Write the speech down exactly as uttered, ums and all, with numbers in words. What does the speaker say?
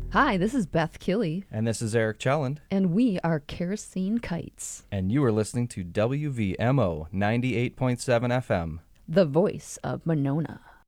Hi, this is Beth Killy, And this is Eric Chelland. and we are Kerosene Kites, And you are listening to W V M O ninety-eight point seven F M. the voice of Monona.